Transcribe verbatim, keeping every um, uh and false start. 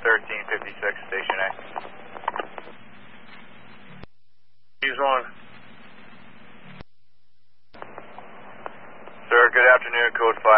thirteen fifty-six, Station A. He's on. Sir, good afternoon, Code five.